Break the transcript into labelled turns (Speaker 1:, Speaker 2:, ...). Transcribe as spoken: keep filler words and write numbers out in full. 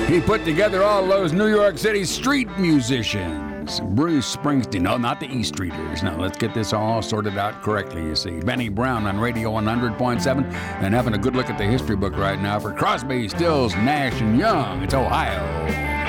Speaker 1: He put together all those New York City street musicians. Bruce Springsteen. No, not the E Streeters. No, let's get this all sorted out correctly, you see. Benny Brown on Radio one hundred point seven and having a good look at the history book right now for Crosby, Stills, Nash, and Young. It's Ohio.